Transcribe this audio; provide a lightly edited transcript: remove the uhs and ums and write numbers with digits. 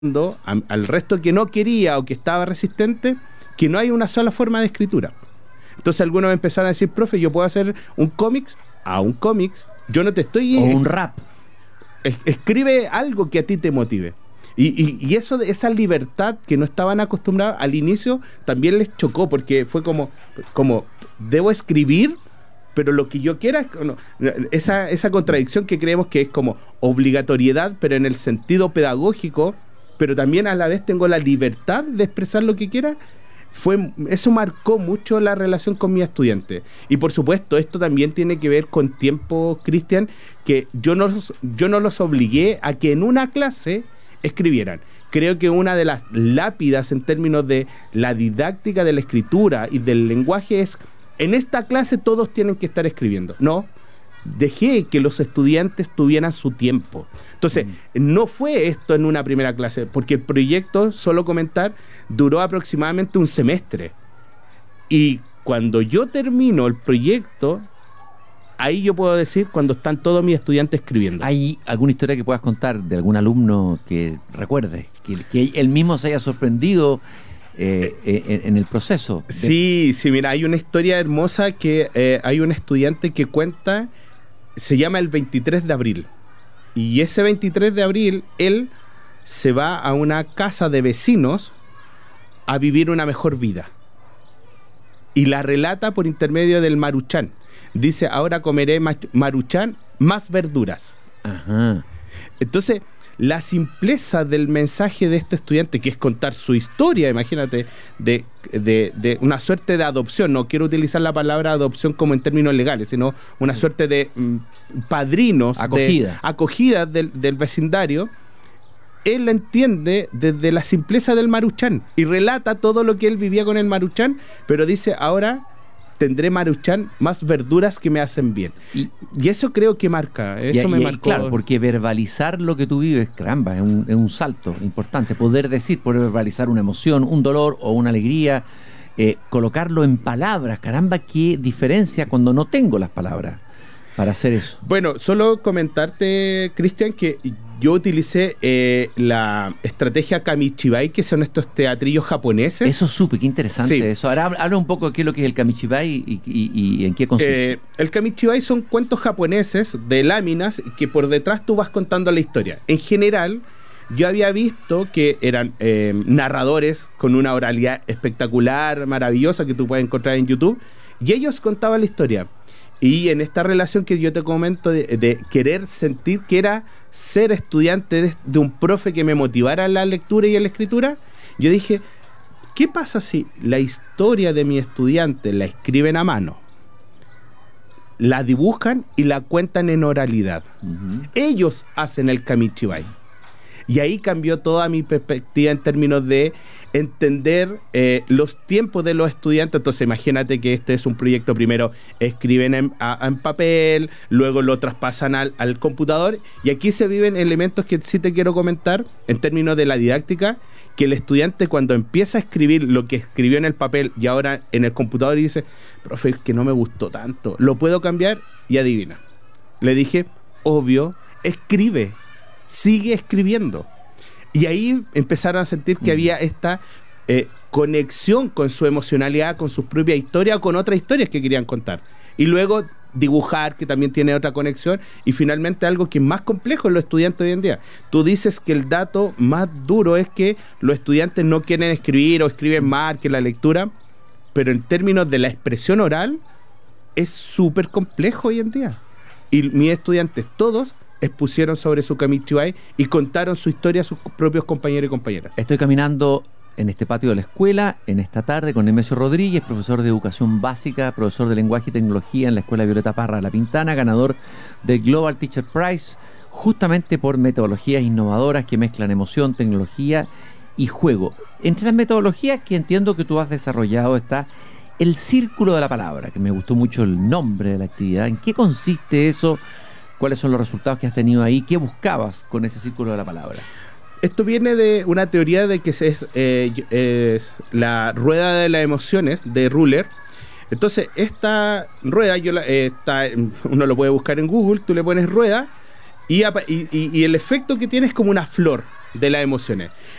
al resto que no quería o que estaba resistente, que no hay una sola forma de escritura. Entonces algunos empezaron a decir, profe, yo puedo hacer un cómics, yo no te estoy... O un rap. Escribe algo que a ti te motive. Y eso, esa libertad que no estaban acostumbrados al inicio, también les chocó, porque fue como debo escribir, pero lo que yo quiera, no, esa contradicción que creemos que es como obligatoriedad, pero en el sentido pedagógico, pero también a la vez tengo la libertad de expresar lo que quiera. Eso marcó mucho la relación con mis estudiantes. Y por supuesto, esto también tiene que ver con tiempo, Cristian, que yo no los obligué a que en una clase escribieran. Creo que una de las lápidas en términos de la didáctica de la escritura y del lenguaje es, en esta clase todos tienen que estar escribiendo. No, dejé que los estudiantes tuvieran su tiempo. Entonces, no fue esto en una primera clase, porque el proyecto, solo comentar, duró aproximadamente un semestre. Y cuando yo termino el proyecto, ahí yo puedo decir cuando están todos mis estudiantes escribiendo. ¿Hay alguna historia que puedas contar de algún alumno que recuerdes, que él mismo se haya sorprendido en el proceso? Sí, mira, hay una historia hermosa que hay un estudiante que cuenta, se llama el 23 de abril. Y ese 23 de abril, él se va a una casa de vecinos a vivir una mejor vida. Y la relata por intermedio del Maruchan. Dice, ahora comeré Maruchan más verduras. Ajá. Entonces, la simpleza del mensaje de este estudiante, que es contar su historia, imagínate, de una suerte de adopción. No quiero utilizar la palabra adopción como en términos legales, sino una suerte de padrinos, acogida del vecindario. Él la entiende desde la simpleza del Maruchan y relata todo lo que él vivía con el Maruchan, pero dice, ahora tendré Maruchan más verduras que me hacen bien. Y eso creo que marca, eso me marcó. Claro, porque verbalizar lo que tú vives, caramba, es un salto importante. Poder verbalizar una emoción, un dolor o una alegría, colocarlo en palabras, caramba, qué diferencia cuando no tengo las palabras para hacer eso. Bueno, solo comentarte, Cristian, que yo utilicé la estrategia Kamichibai, que son estos teatrillos japoneses. Eso supe, qué interesante. Sí. Eso. Ahora habla un poco de qué es lo que es el Kamichibai y en qué consiste. El Kamichibai son cuentos japoneses de láminas que por detrás tú vas contando la historia. En general, yo había visto que eran narradores con una oralidad espectacular, maravillosa, que tú puedes encontrar en YouTube, y ellos contaban la historia. Y en esta relación que yo te comento de querer sentir que era ser estudiante de un profe que me motivara en la lectura y en la escritura, yo dije, ¿qué pasa si la historia de mi estudiante la escriben a mano, la dibujan y la cuentan en oralidad? Uh-huh. Ellos hacen el Kamichibai. Y ahí cambió toda mi perspectiva en términos de entender los tiempos de los estudiantes. Entonces imagínate que este es un proyecto, primero escriben en papel, luego lo traspasan al computador, y aquí se viven elementos que sí te quiero comentar en términos de la didáctica, que el estudiante cuando empieza a escribir lo que escribió en el papel y ahora en el computador y dice, profe, es que no me gustó tanto, ¿lo puedo cambiar? Y adivina. Le dije, obvio, escribe. Sigue escribiendo. Y ahí empezaron a sentir que había esta conexión con su emocionalidad, con su propia historia o con otras historias que querían contar. Y luego dibujar, que también tiene otra conexión. Y finalmente algo que es más complejo en los estudiantes hoy en día. Tú dices que el dato más duro es que los estudiantes no quieren escribir o escriben mal que la lectura, pero en términos de la expresión oral es súper complejo hoy en día. Y mis estudiantes todos expusieron sobre su Kamichibai y contaron su historia a sus propios compañeros y compañeras. Estoy caminando en este patio de la escuela en esta tarde con Nemesio Rodríguez, profesor de educación básica, profesor de lenguaje y tecnología en la Escuela Violeta Parra de La Pintana, ganador del Global Teacher Prize, justamente por metodologías innovadoras que mezclan emoción, tecnología y juego. Entre las metodologías que entiendo que tú has desarrollado está el Círculo de la Palabra, que me gustó mucho el nombre de la actividad. ¿En qué consiste eso? ¿Cuáles son los resultados que has tenido ahí? ¿Qué buscabas con ese Círculo de la Palabra? Esto viene de una teoría de que es la rueda de las emociones de Ruller. Entonces, esta rueda, uno lo puede buscar en Google, tú le pones rueda y el efecto que tiene es como una flor. de las emociones.